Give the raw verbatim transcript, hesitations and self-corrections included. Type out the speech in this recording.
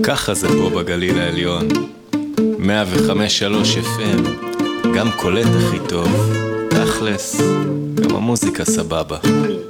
ככה זה פה בגליל העליון, מאה וחמש שלוש אף אם, גם קולט הכי טוב, תכלס, גם המוזיקה סבבה.